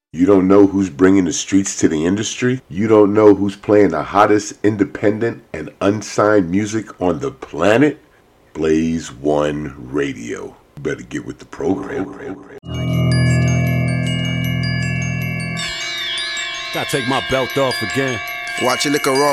You don't know who's bringing the streets to the industry? You don't know who's playing the hottest independent and unsigned music on the planet? Blaze One Radio. You better get with the program. Gotta take my belt off again. Watch your liquor raw.